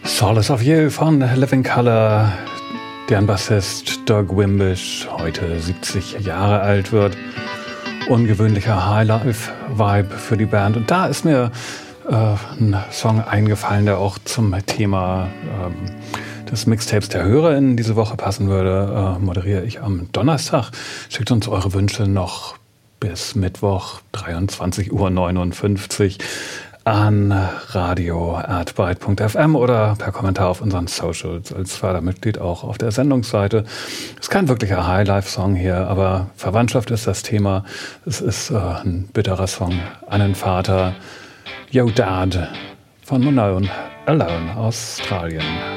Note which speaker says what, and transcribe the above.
Speaker 1: Solace of You von Living Colour, deren Bassist Doug Wimbish heute 70 Jahre alt wird. Ungewöhnlicher Highlife-Vibe für die Band. Und da ist mir ein Song eingefallen, der auch zum Thema des Mixtapes der HörerInnen diese Woche passen würde. Moderiere ich am Donnerstag. Schickt uns eure Wünsche noch bis Mittwoch 23:59 Uhr an radio@byte.fm oder per Kommentar auf unseren Socials, als Fördermitglied auch auf der Sendungsseite. Ist kein wirklicher Highlife-Song hier, aber Verwandtschaft ist das Thema. Es ist ein bitterer Song an den Vater. Yo Dad von Mona Alone, Australien.